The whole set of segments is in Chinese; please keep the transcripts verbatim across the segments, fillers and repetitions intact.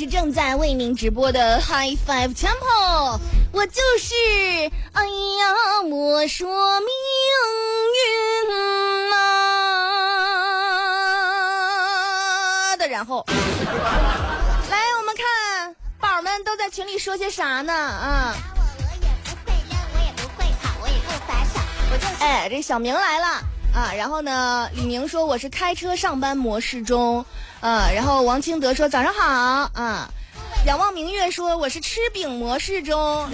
是正在为您直播的 High Five Temple， 我就是哎呀我说命运啊的，然后来我们看宝们都在群里说些啥呢啊？哎，这小明来了啊，然后呢，李明说我是开车上班模式中，啊，然后王清德说早上好啊，仰望明月说我是吃饼模式中，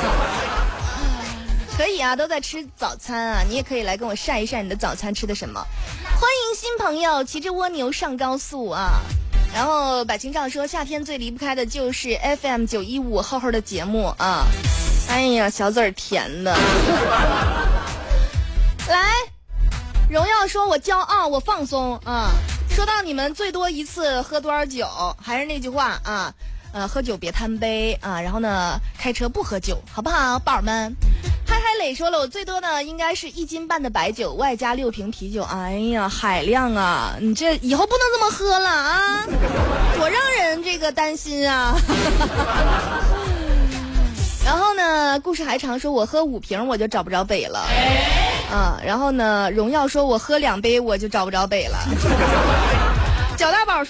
可以啊，都在吃早餐啊，你也可以来跟我晒一晒你的早餐吃的什么。欢迎新朋友骑着蜗牛上高速啊，然后百情照说夏天最离不开的就是 F M 九一五厚厚的节目啊，哎呀，小嘴甜的。来，荣耀说我骄傲我放松啊，说到你们最多一次喝多少酒，还是那句话啊，呃，喝酒别贪杯啊，然后呢开车不喝酒好不好宝们。嗨嗨磊说了我最多呢应该是一斤半的白酒外加六瓶啤酒，哎呀海量啊，你这以后不能这么喝了啊，多让人这个担心啊。然后呢故事还长说我喝五瓶我就找不着北了啊，然后呢荣耀说我喝两杯我就找不着北了。小大宝